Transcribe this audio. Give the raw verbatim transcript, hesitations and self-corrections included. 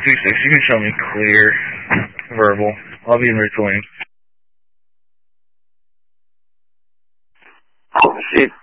two six, you can show me clear, verbal. I'll be in between. Shit.